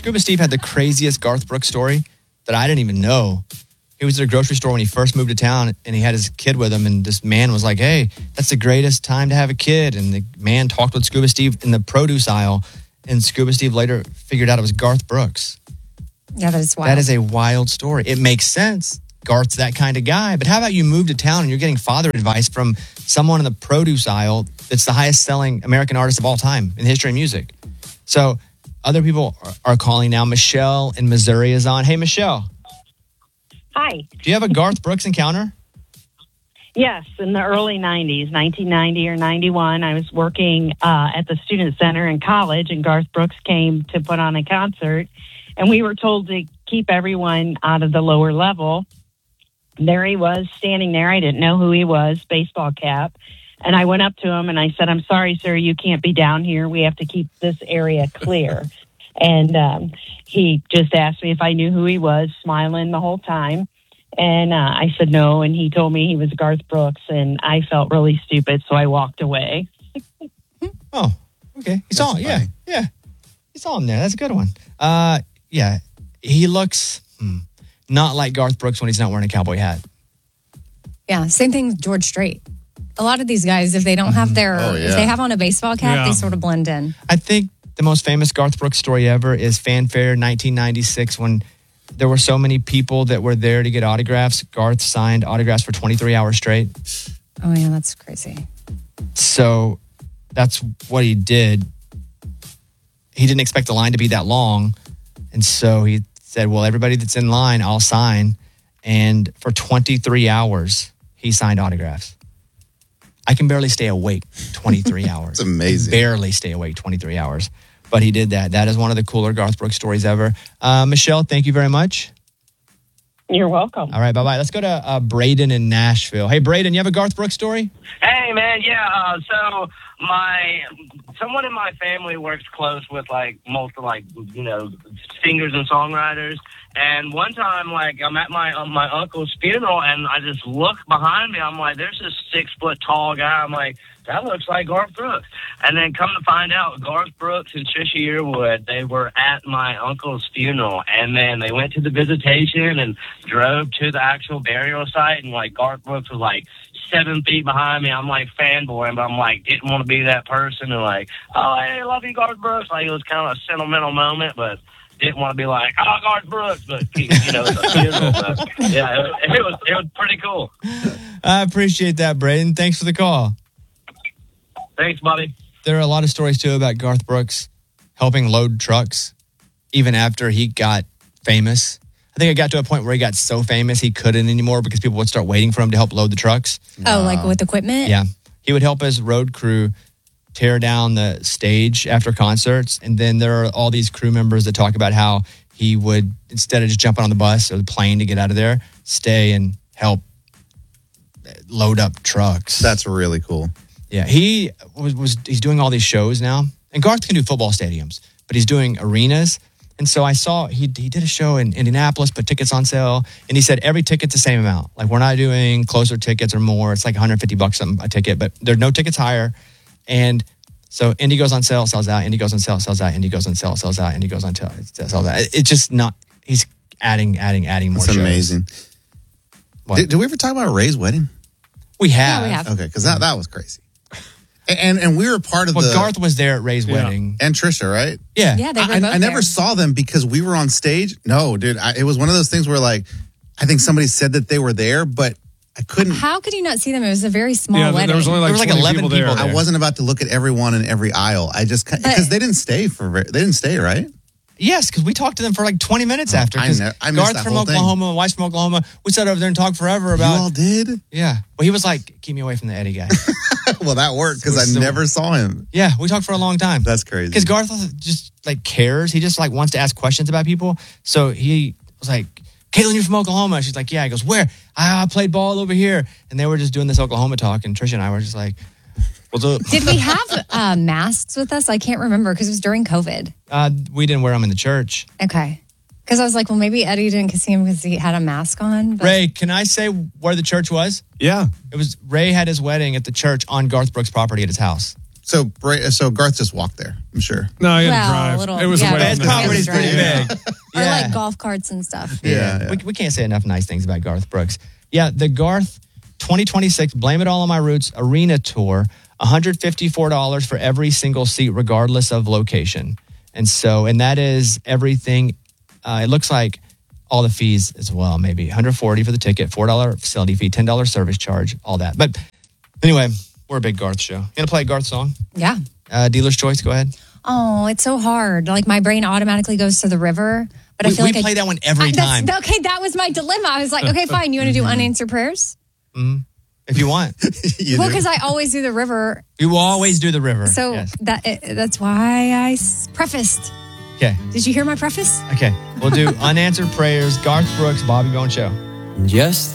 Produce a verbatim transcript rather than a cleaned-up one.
Scuba Steve had the craziest Garth Brooks story that I didn't even know. He was at a grocery store when he first moved to town, and he had his kid with him, and this man was like, hey, that's the greatest time to have a kid. And the man talked with Scuba Steve in the produce aisle, and Scuba Steve later figured out it was Garth Brooks. Yeah, that is wild. That is a wild story. It makes sense. Garth's that kind of guy. But how about you move to town and you're getting father advice from someone in the produce aisle that's the highest selling American artist of all time in the history of music? So other people are calling now. Michelle in Missouri is on. Hey, Michelle. Hi. Do you have a Garth Brooks encounter? Yes, in the early nineties, nineteen ninety or ninety-one, I was working uh, at the Student Center in college, and Garth Brooks came to put on a concert, and we were told to keep everyone out of the lower level. There he was, standing there. I didn't know who he was, baseball cap. And I went up to him and I said, I'm sorry, sir, you can't be down here. We have to keep this area clear. And um, he just asked me if I knew who he was, smiling the whole time. And uh, I said no, and he told me he was Garth Brooks, and I felt really stupid, so I walked away. Oh, okay. He's on, yeah, yeah. He's on there. That's a good one. Uh, yeah, he looks hmm, not like Garth Brooks when he's not wearing a cowboy hat. Yeah, same thing with George Strait. A lot of these guys, if they don't have their, Oh, yeah. if they have on a baseball cap, Yeah. they sort of blend in. I think the most famous Garth Brooks story ever is Fanfare nineteen ninety-six, when there were so many people that were there to get autographs. Garth signed autographs for twenty-three hours straight. Oh, yeah, that's crazy. So that's what he did. He didn't expect the line to be that long. And so he said, well, everybody that's in line, I'll sign. And for twenty-three hours, he signed autographs. I can barely stay awake twenty-three hours. It's amazing. Barely stay awake twenty-three hours. But he did that. That is one of the cooler Garth Brooks stories ever. Uh, Michelle, thank you very much. You're welcome. All right, bye-bye. Let's go to uh, Braden in Nashville. Hey, Braden, you have a Garth Brooks story? Hey, man, yeah. Uh, so my someone in my family works close with like most of like you know singers and songwriters. And one time, like I'm at my uh, my uncle's funeral, and I just look behind me. I'm like, there's this six foot tall guy. I'm like, that looks like Garth Brooks. And then come to find out, Garth Brooks and Trisha Yearwood, they were at my uncle's funeral. And then they went to the visitation and drove to the actual burial site. And like Garth Brooks was like seven feet behind me. I'm like fanboying, but I'm like didn't want to be that person. And like, oh, hey, I love you, Garth Brooks. Like it was kind of a sentimental moment, but didn't want to be like, oh, Garth Brooks. But you know, it's a funeral. But, yeah, it, it was it was pretty cool. I appreciate that, Braden. Thanks for the call. Thanks, buddy. There are a lot of stories, too, about Garth Brooks helping load trucks even after he got famous. I think it got to a point where he got so famous he couldn't anymore because people would start waiting for him to help load the trucks. Oh, like with equipment? Yeah. He would help his road crew tear down the stage after concerts. And then there are all these crew members that talk about how he would, instead of just jumping on the bus or the plane to get out of there, stay and help load up trucks. That's really cool. Yeah, he was, was he's doing all these shows now. And Garth can do football stadiums, but he's doing arenas. And so I saw he he did a show in Indianapolis, put tickets on sale, and he said every ticket's the same amount. Like we're not doing closer tickets or more. It's like one hundred fifty bucks a ticket, but there are no tickets higher. And so Indy goes on sale, sells out. Indy goes on sale, sells out. Indy goes on sale, sells out. Indy goes on sale, sells out. It's just not. He's adding, adding, adding more. It's shows. amazing. Did, did we ever talk about Ray's wedding? We have. Yeah, we have. Okay, because that that was crazy. And and we were part of well, the... Garth was there at Ray's Yeah. wedding. And Trisha, right? Yeah. Yeah, they were I, both I never there. saw them because we were on stage. No, dude. I, it was one of those things where, like, I think somebody said that they were there, but I couldn't... How could you not see them? It was a very small Yeah, there wedding. was only like There was like twenty eleven people there. people there. I wasn't about to look at everyone in every aisle. I just... Because they didn't stay for... very- They didn't stay, right? Yes, because we talked to them for like twenty minutes after. I 'cause know- I missed Garth that from whole thing. Oklahoma, my wife's from Oklahoma. We sat over there and talked forever about. You all did? Yeah. Well, he was like, keep me away from the Eddie guy. Well, that worked because I So- never saw him. Yeah, we talked for a long time. That's crazy. Because Garth just like cares. He just like wants to ask questions about people. So he was like, Caitlin, you're from Oklahoma. She's like, yeah. He goes, where? I, I played ball over here. And they were just doing this Oklahoma talk. And Trisha and I were just like, what's up? Did we have uh, masks with us? I can't remember because it was during COVID. Uh, we didn't wear them in the church. Okay. Because I was like, well, maybe Eddie didn't see him because he had a mask on. But... Ray, can I say where the church was? Yeah. It was Ray had his wedding at the church on Garth Brooks' property at his house. So, Bra- so Garth just walked there. I'm sure. No, he had Well, to drive. a little- it was yeah, a way but on His the- property's Yeah. pretty big. Or Yeah. like golf carts and stuff. Yeah, Yeah, yeah. We, we can't say enough nice things about Garth Brooks. Yeah, the Garth twenty twenty-six Blame It All on My Roots Arena Tour, one hundred fifty-four dollars for every single seat, regardless of location. And so, and that is everything. Uh, it looks like all the fees as well, maybe one hundred forty dollars for the ticket, four dollars facility fee, ten dollars service charge, all that. But anyway, we're a big Garth show. You gonna play a Garth song? Yeah. Uh, Dealer's Choice, go ahead. Oh, it's so hard. Like my brain automatically goes to the river, but I We, feel we like play I, that one every I- time. that's- okay, that was my dilemma. I was like, okay, fine. You want to do unanswered prayers? If you want. You Well, do? because I always do the river, We will always do the river. so Yes. that uh, that's why I s- prefaced. Okay. Did you hear my preface? Okay. We'll do unanswered prayers, Garth Brooks, Bobby Bone Show. Just